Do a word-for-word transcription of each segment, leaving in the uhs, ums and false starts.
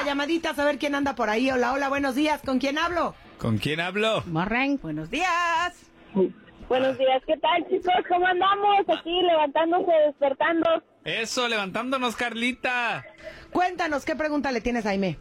llamadita a saber quién anda por ahí. Hola, hola, buenos días. ¿Con quién hablo? ¿Con quién hablo? Morren. Buenos días. Buenos días, ¿qué tal, chicos? ¿Cómo andamos? Aquí levantándose, despertando. Eso, levantándonos, Carlita. Cuéntanos, ¿qué pregunta le tienes a Aimee?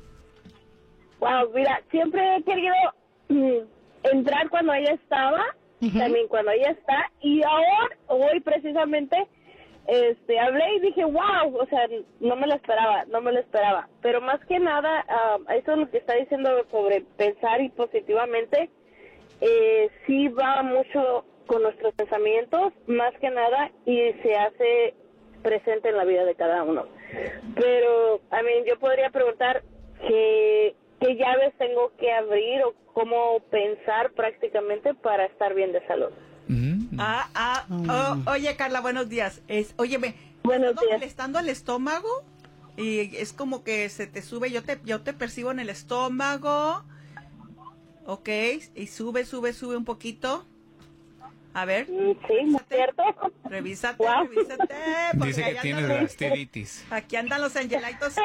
Wow, mira, siempre he querido mm, entrar cuando ella estaba, uh-huh. también cuando ella está, y ahora, hoy precisamente, este, hablé y dije, wow, o sea, no me lo esperaba, no me lo esperaba. Pero más que nada, uh, eso es lo que está diciendo sobre pensar y positivamente, eh, sí va mucho con nuestros pensamientos, más que nada, y se hace presente en la vida de cada uno. Pero, a mí, yo podría preguntar que, qué llaves tengo que abrir o cómo pensar prácticamente para estar bien de salud. Mm. Ah, ah, oh, oye, Carla, buenos días. Es, óyeme, buenos días. ¿molestando el estómago? Y es como que se te sube, yo te, yo te percibo en el estómago. Ok, y sube, sube, sube un poquito. A ver. Sí, cierto. Revísate, wow. revísate. Dice que tienes gastritis. Aquí andan los angelitos.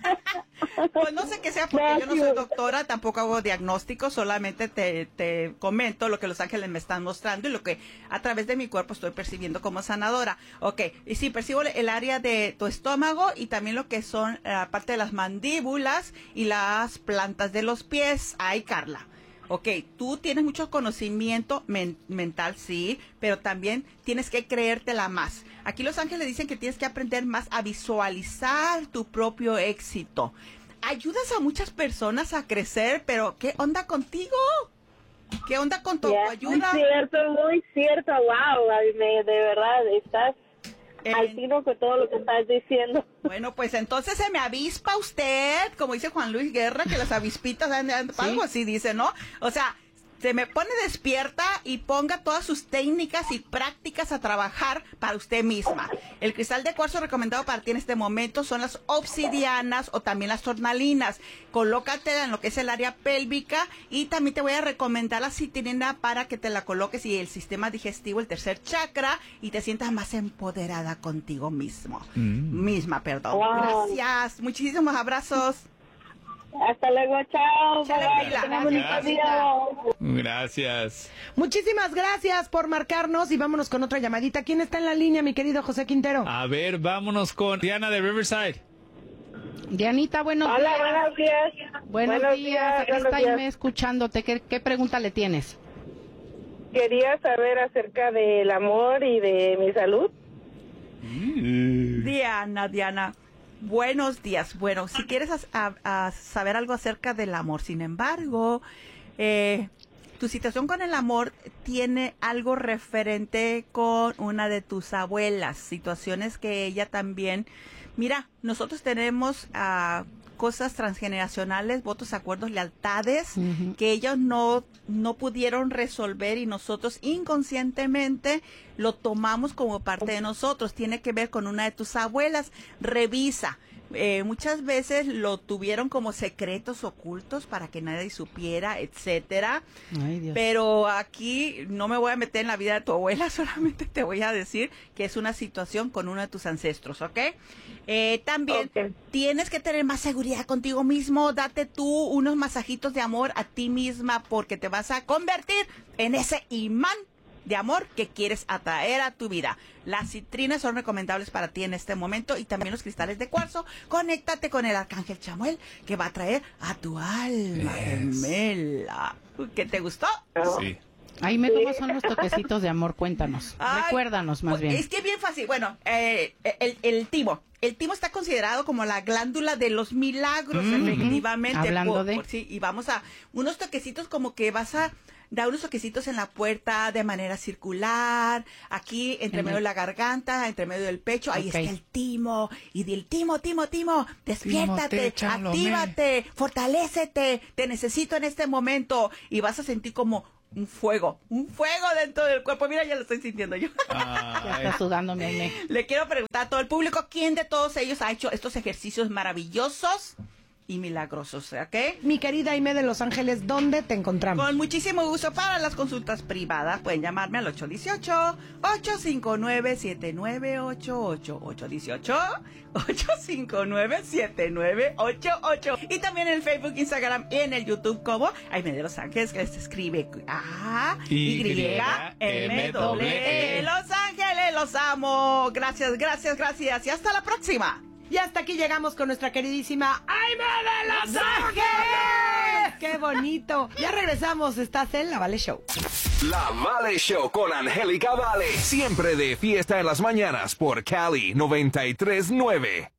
Pues no sé qué sea, porque yo no soy doctora, tampoco hago diagnóstico, solamente te, te comento lo que los ángeles me están mostrando y lo que a través de mi cuerpo estoy percibiendo como sanadora. Ok, y sí, percibo el área de tu estómago y también lo que son la parte de las mandíbulas y las plantas de los pies. Ay, Carla. Ok, tú tienes mucho conocimiento men- mental, sí, pero también tienes que creértela más. Aquí los ángeles dicen que tienes que aprender más a visualizar tu propio éxito. Ayudas a muchas personas a crecer, pero ¿qué onda contigo? ¿Qué onda con tu yeah, ayuda? Muy cierto, muy cierto, wow, me, de verdad, estás eh, al tiro con todo lo que estás diciendo. Bueno, pues entonces se me avispa usted, como dice Juan Luis Guerra, que las avispitas, ¿sí? Algo así dice, ¿no? O sea, se me pone despierta y ponga todas sus técnicas y prácticas a trabajar para usted misma. El cristal de cuarzo recomendado para ti en este momento son las obsidianas o también las tornalinas. Colócate en lo que es el área pélvica y también te voy a recomendar la citrina para que te la coloques y el sistema digestivo, el tercer chakra, y te sientas más empoderada contigo mismo. Mm. Misma, perdón. Wow. Gracias. Muchísimos abrazos. Hasta luego, chao. Gracias. Gracias. Muchísimas gracias por marcarnos y vámonos con otra llamadita. ¿Quién está en la línea, mi querido José Quintero? A ver, vámonos con Diana de Riverside. Dianita, buenos Hola, días. buenos días. Buenos, buenos días. días. Aquí está Aimee escuchándote. ¿Qué, ¿Qué pregunta le tienes? Quería saber acerca del amor y de mi salud. Mm. Diana, Diana. Buenos días. Bueno, si quieres a, a, a saber algo acerca del amor, sin embargo, eh, tu situación con el amor tiene algo referente con una de tus abuelas, situaciones que ella también... Mira, nosotros tenemos uh, cosas transgeneracionales, votos, acuerdos, lealtades, uh-huh. que ellos no, no pudieron resolver y nosotros inconscientemente lo tomamos como parte de nosotros. Tiene que ver con una de tus abuelas. Revisa. Eh, muchas veces lo tuvieron como secretos ocultos para que nadie supiera, etcétera. Ay, Dios. Pero aquí no me voy a meter en la vida de tu abuela, solamente te voy a decir que es una situación con uno de tus ancestros, ¿ok? Eh, también okay. Tienes que tener más seguridad contigo mismo, date tú unos masajitos de amor a ti misma porque te vas a convertir en ese imán de amor que quieres atraer a tu vida. Las citrinas son recomendables para ti en este momento y también los cristales de cuarzo. Conéctate con el arcángel Chamuel que va a traer a tu alma gemela. Yes. ¿Qué te gustó? Sí. Aimee, ¿cómo son los toquecitos de amor? Cuéntanos. Ay, recuérdanos más bien. Es que es bien fácil. Bueno, eh, el, el timo. El timo está considerado como la glándula de los milagros, mm-hmm. efectivamente. Hablando por, de... Por, sí, y vamos a unos toquecitos como que vas a dar unos toquecitos en la puerta de manera circular, aquí entre en medio el... de la garganta, entre medio del pecho, ahí okay. está el timo, y del timo, timo, timo, despiértate, timo, actívate, fortalécete, te necesito en este momento, y vas a sentir como un fuego, un fuego dentro del cuerpo. Mira, ya lo estoy sintiendo yo. Ya está sudando, mi Aimee. Le quiero preguntar a todo el público, ¿quién de todos ellos ha hecho estos ejercicios maravillosos y milagrosos, ¿ok? Mi querida Aimee de Los Ángeles, ¿dónde te encontramos? Con muchísimo gusto. Para las consultas privadas pueden llamarme al ocho uno ocho, ocho cinco nueve, siete nueve ocho ocho, ocho uno ocho, ocho cinco nueve, siete nueve ocho ocho. Y también en el Facebook, Instagram y en el YouTube como Aimee de Los Ángeles, que se escribe A Y M W. Los Ángeles, los amo. Gracias, gracias, gracias. Y hasta la próxima. Y hasta aquí llegamos con nuestra queridísima Aimee de Los Ángeles. ¡Qué bonito! Ya regresamos, estás en La Vale Show. La Vale Show con Angélica Vale. Siempre de fiesta en las mañanas por Cali noventa y tres nueve.